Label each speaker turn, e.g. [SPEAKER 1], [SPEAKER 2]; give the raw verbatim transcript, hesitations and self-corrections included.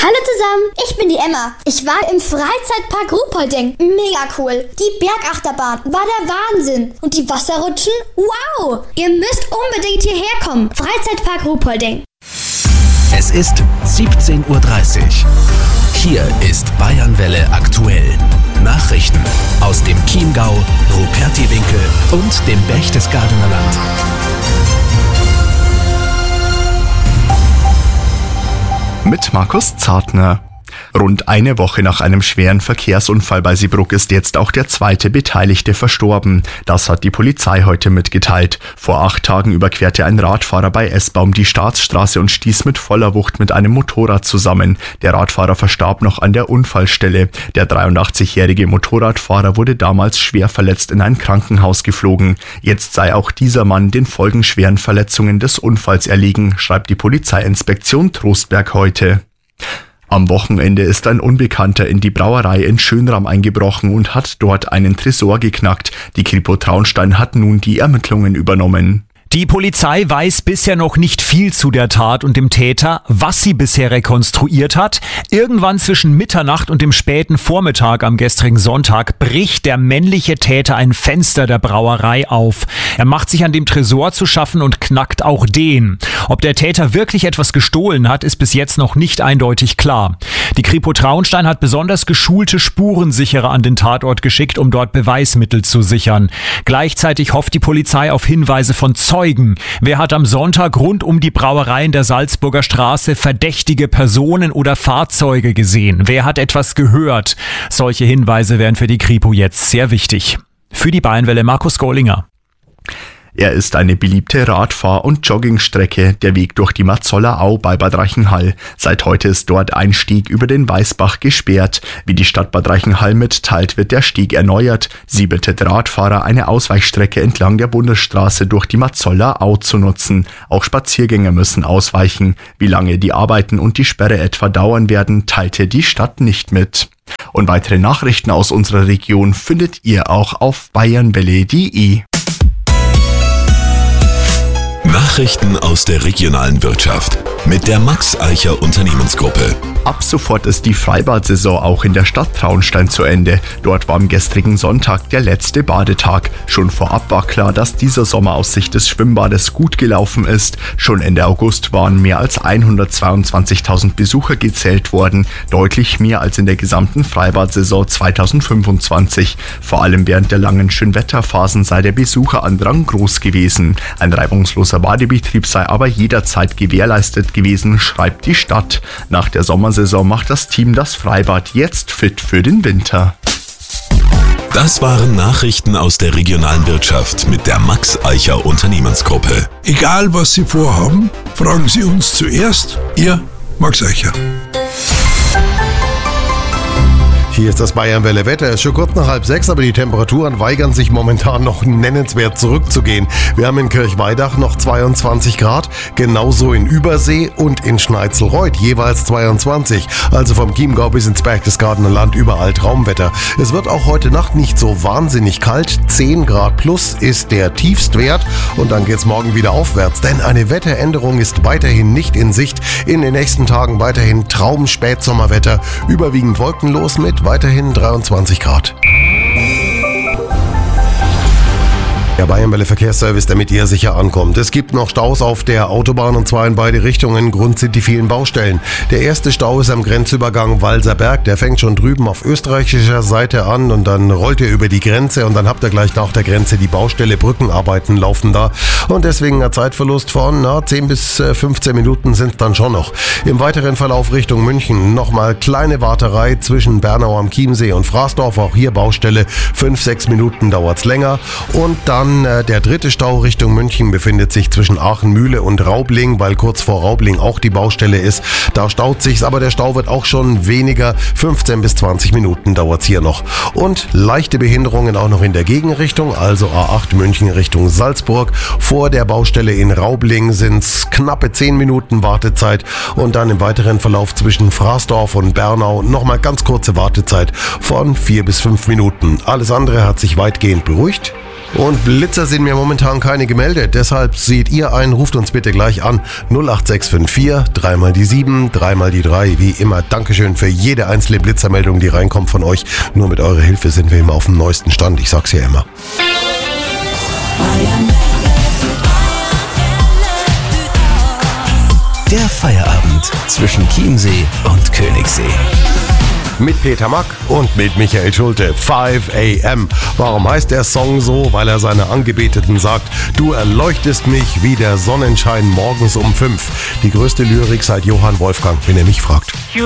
[SPEAKER 1] Hallo zusammen, ich bin die Emma. Ich war im Freizeitpark Ruhpolding. Mega cool. Die Bergachterbahn war der Wahnsinn. Und die Wasserrutschen? Wow! Ihr müsst unbedingt hierher kommen. Freizeitpark Ruhpolding.
[SPEAKER 2] Es ist siebzehn Uhr dreißig. Hier ist Bayernwelle aktuell. Nachrichten aus dem Chiemgau, Rupertiwinkel und dem Berchtesgadener Land.
[SPEAKER 3] Mit Markus Zartner. Rund eine Woche nach einem schweren Verkehrsunfall bei Seebrugg ist jetzt auch der zweite Beteiligte verstorben. Das hat die Polizei heute mitgeteilt. Vor acht Tagen überquerte ein Radfahrer bei Esbaum die Staatsstraße und stieß mit voller Wucht mit einem Motorrad zusammen. Der Radfahrer verstarb noch an der Unfallstelle. Der dreiundachtzigjährige Motorradfahrer wurde damals schwer verletzt in ein Krankenhaus geflogen. Jetzt sei auch dieser Mann den folgenschweren Verletzungen des Unfalls erlegen, schreibt die Polizeiinspektion Trostberg heute. Am Wochenende ist ein Unbekannter in die Brauerei in Schönram eingebrochen und hat dort einen Tresor geknackt. Die Kripo Traunstein hat nun die Ermittlungen übernommen.
[SPEAKER 4] Die Polizei weiß bisher noch nicht viel zu der Tat und dem Täter, was sie bisher rekonstruiert hat. Irgendwann zwischen Mitternacht und dem späten Vormittag am gestrigen Sonntag bricht der männliche Täter ein Fenster der Brauerei auf. Er macht sich an dem Tresor zu schaffen und knackt auch den. Ob der Täter wirklich etwas gestohlen hat, ist bis jetzt noch nicht eindeutig klar. Die Kripo Traunstein hat besonders geschulte Spurensicherer an den Tatort geschickt, um dort Beweismittel zu sichern. Gleichzeitig hofft die Polizei auf Hinweise von Zeugen. Wer hat am Sonntag rund um die Brauerei in der Salzburger Straße verdächtige Personen oder Fahrzeuge gesehen? Wer hat etwas gehört? Solche Hinweise wären für die Kripo jetzt sehr wichtig. Für die Bayernwelle Markus Gollinger.
[SPEAKER 3] Er ist eine beliebte Radfahr- und Joggingstrecke, der Weg durch die Marzoller Au bei Bad Reichenhall. Seit heute ist dort ein Steg über den Weißbach gesperrt. Wie die Stadt Bad Reichenhall mitteilt, wird der Steg erneuert. Sie bittet Radfahrer, eine Ausweichstrecke entlang der Bundesstraße durch die Marzoller Au zu nutzen. Auch Spaziergänger müssen ausweichen. Wie lange die Arbeiten und die Sperre etwa dauern werden, teilte die Stadt nicht mit. Und weitere Nachrichten aus unserer Region findet ihr auch auf bayernwelle punkt de.
[SPEAKER 2] Nachrichten aus der regionalen Wirtschaft mit der Max Eicher Unternehmensgruppe.
[SPEAKER 3] Ab sofort ist die Freibad-Saison auch in der Stadt Traunstein zu Ende. Dort war am gestrigen Sonntag der letzte Badetag. Schon vorab war klar, dass dieser Sommer aus Sicht des Schwimmbades gut gelaufen ist. Schon Ende August waren mehr als hundertzweiundzwanzigtausend Besucher gezählt worden. Deutlich mehr als in der gesamten Freibad-Saison zweitausendfünfundzwanzig. Vor allem während der langen Schönwetterphasen sei der Besucherandrang groß gewesen. Ein reibungsloser Badebetrieb sei aber jederzeit gewährleistet gewesen, schreibt die Stadt. Nach der Sommersaison macht das Team das Freibad jetzt fit für den Winter.
[SPEAKER 2] Das waren Nachrichten aus der regionalen Wirtschaft mit der Max Eicher Unternehmensgruppe.
[SPEAKER 5] Egal was Sie vorhaben, fragen Sie uns zuerst. Ihr Max Eicher.
[SPEAKER 6] Hier ist das Bayernwelle Wetter. Es ist schon kurz nach halb sechs, aber die Temperaturen weigern sich momentan noch nennenswert zurückzugehen. Wir haben in Kirchweidach noch zweiundzwanzig Grad, genauso in Übersee und in Schneitzelreuth jeweils zweiundzwanzig. Also vom Chiemgau bis ins Berchtesgadener Land überall Traumwetter. Es wird auch heute Nacht nicht so wahnsinnig kalt. zehn Grad plus ist der Tiefstwert und dann geht's morgen wieder aufwärts. Denn eine Wetteränderung ist weiterhin nicht in Sicht. In den nächsten Tagen weiterhin Traum-Spätsommerwetter, überwiegend wolkenlos mit weiterhin dreiundzwanzig Grad. Der Bayernwelle Verkehrsservice, damit ihr sicher ankommt. Es gibt noch Staus auf der Autobahn und zwar in beide Richtungen. Grund sind die vielen Baustellen. Der erste Stau ist am Grenzübergang Walserberg. Der fängt schon drüben auf österreichischer Seite an und dann rollt ihr über die Grenze und dann habt ihr gleich nach der Grenze die Baustelle. Brückenarbeiten laufen da und deswegen ein Zeitverlust von na, zehn bis fünfzehn Minuten sind es dann schon noch. Im weiteren Verlauf Richtung München nochmal kleine Warterei zwischen Bernau am Chiemsee und Fraßdorf. Auch hier Baustelle. fünf, sechs Minuten dauert es länger und dann der dritte Stau Richtung München befindet sich zwischen Aachenmühle und Raubling, weil kurz vor Raubling auch die Baustelle ist. Da staut sich's, aber der Stau wird auch schon weniger. fünfzehn bis zwanzig Minuten dauert's hier noch. Und leichte Behinderungen auch noch in der Gegenrichtung, also A acht München Richtung Salzburg. Vor der Baustelle in Raubling sind's knappe zehn Minuten Wartezeit und dann im weiteren Verlauf zwischen Fraßdorf und Bernau nochmal ganz kurze Wartezeit von vier bis fünf Minuten. Alles andere hat sich weitgehend beruhigt. Und Blitzer sind mir momentan keine gemeldet, deshalb seht ihr ein, ruft uns bitte gleich an. null acht sechs fünf vier, dreimal die sieben, dreimal die drei. Wie immer, Dankeschön für jede einzelne Blitzermeldung, die reinkommt von euch. Nur mit eurer Hilfe sind wir immer auf dem neuesten Stand, ich sag's ja immer.
[SPEAKER 2] Der Feierabend zwischen Chiemsee und Königssee.
[SPEAKER 6] Mit Peter Mack und mit Michael Schulte. five a m. Warum heißt der Song so? Weil er seiner Angebeteten sagt, du erleuchtest mich wie der Sonnenschein morgens um fünf. Die größte Lyrik seit Johann Wolfgang, wenn ihr mich fragt.